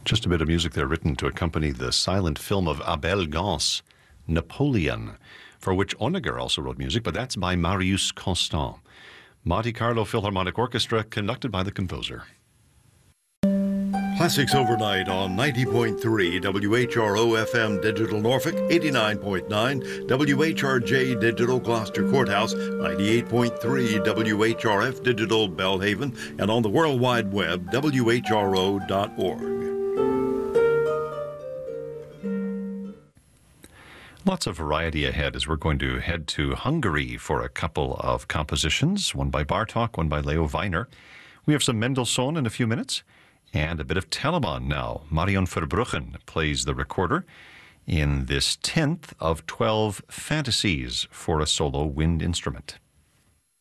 Just a bit of music there written to accompany the silent film of Abel Gance, Napoleon, for which Honegger also wrote music, but that's by Marius Constant. Monte Carlo Philharmonic Orchestra, conducted by the composer. Classics Overnight on 90.3 WHRO FM Digital Norfolk, 89.9 WHRJ Digital Gloucester Courthouse, 98.3 WHRF Digital Belhaven, and on the World Wide Web, WHRO.org. Lots of variety ahead as we're going to head to Hungary for a couple of compositions, one by Bartók, one by Leo Weiner. We have some Mendelssohn in a few minutes, and a bit of Telemann now. Marion Verbruggen plays the recorder in this 10th of 12 fantasies for a solo wind instrument.